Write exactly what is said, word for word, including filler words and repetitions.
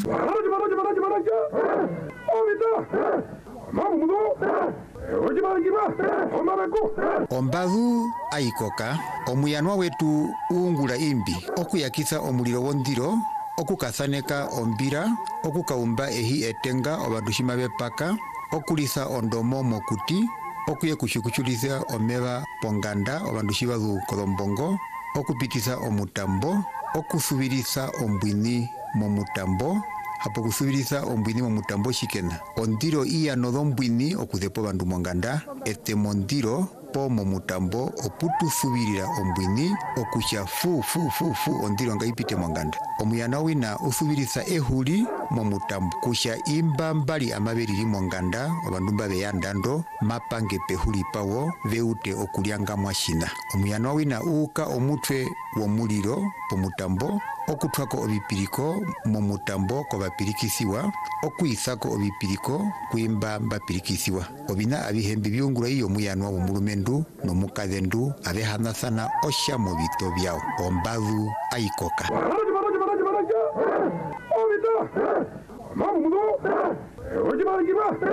Maranje maranje maranje maranje. Omita. Mamudo. Oji marangiba. Omarako. Ombadu aikoka omuyanwa wetu uungula imbi okuyakitha omuliro wondiro okukathaneka ombira okukaumba ehi etenga obandushima bepaka okulitha ondomo mokuti okuyekushikuchulitha omeva ponganda obandushi badu kolombongo okupititha omutambo okusubirisa ombwini momutambo hapo kusubirisa ombwini momutambo shikena ondiro iyano dhombwini okuzepo bandu monganda etemo ndiro po momutambo oputu subirira ombwini okusha fu fu fu fu ondiro nga ipite monganda omuyana wina usubirisa ehuli momutambo kusha imba mbali amaberiri monganda abandu babeyandando mapange pehuli pawo veute okulyanga mwashina omuyana wina uuka omutwe womuliro pomutambo okuthwako obipiriko momutambo kobapirikisiwa okuyisako obipiriko kuimba mbapirikisiwa obina abihembi byungula iyo muyanwa womulumendu nomukadhendu abehanasana osha mobito byao ombadu aikoka Omita. Mamudo. Oji marangiba.